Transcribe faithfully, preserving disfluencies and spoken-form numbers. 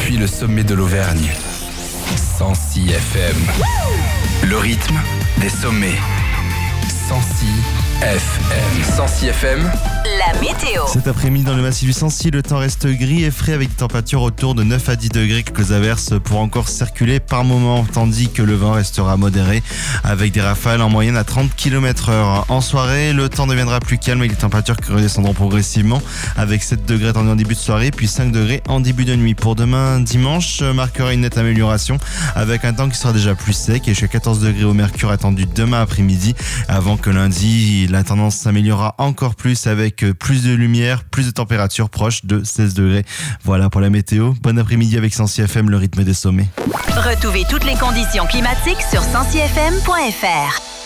depuis le sommet de l'Auvergne. cent six F M. Le rythme des sommets. cent six F M. cent six F M. La météo. Cet après-midi dans le massif du Sancy, le temps reste gris et frais avec des températures autour de neuf à dix degrés. Quelques averses pour encore circuler par moment, tandis que le vent restera modéré avec des rafales en moyenne à trente kilomètres heure. En soirée, le temps deviendra plus calme et les températures qui redescendront progressivement avec sept degrés attendus en début de soirée puis cinq degrés en début de nuit. Pour demain, dimanche, marquera une nette amélioration avec un temps qui sera déjà plus sec et jusqu'à quatorze degrés au mercure attendu demain après-midi avant que lundi, la tendance s'améliorera encore plus avec plus de lumière, plus de température proche de seize degrés. Voilà pour la météo. Bon après-midi avec cent six F M, le rythme des sommets. Retrouvez toutes les conditions climatiques sur cent six F M point F R.